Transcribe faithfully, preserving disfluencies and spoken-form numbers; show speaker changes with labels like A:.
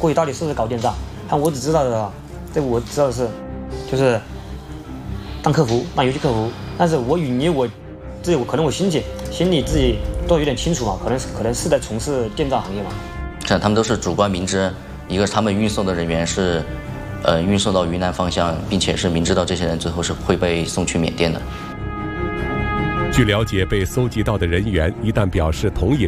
A: 过去到底是不是搞电诈。但我只知道的，这个我知道的是，就是当客服，当游戏客服。但是我与你我自己，我可能我心里心里自己都有点清楚嘛，可能是可能是在从事电诈行业嘛。
B: 看他们都是主观明知，一个是他们运送的人员是，呃，运送到云南方向，并且是明知道这些人最后是会被送去缅甸的。
C: 据了解，被搜集到的人员一旦表示同意